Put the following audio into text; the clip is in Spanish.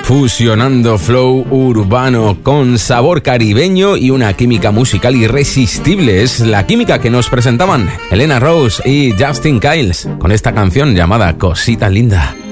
fusionando flow urbano con sabor caribeño y una química musical irresistible. Es la química que nos presentaban Elena Rose y Justin Quiles con esta canción llamada Cosita Linda.